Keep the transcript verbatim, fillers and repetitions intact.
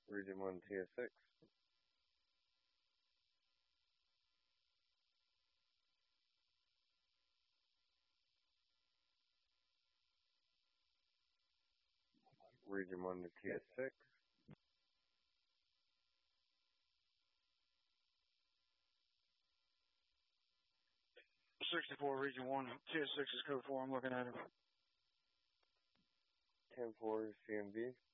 Region one, T S six. Region one to T S six. sixty-four, Region one, T S six is code four, I'm looking at him. ten four, C M V.